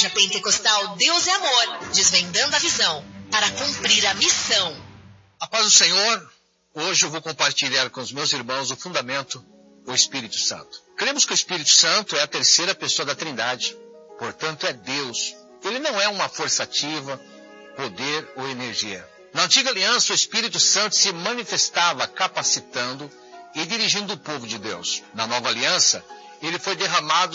Igreja Pentecostal Deus é Amor, desvendando a visão para cumprir a missão. A paz do Senhor, hoje eu vou compartilhar com os meus irmãos o fundamento, o Espírito Santo. Cremos que o Espírito Santo é a terceira pessoa da Trindade, portanto é Deus. Ele não é uma força ativa, poder ou energia. Na antiga aliança, o Espírito Santo se manifestava capacitando e dirigindo o povo de Deus. Na nova aliança, ele foi derramado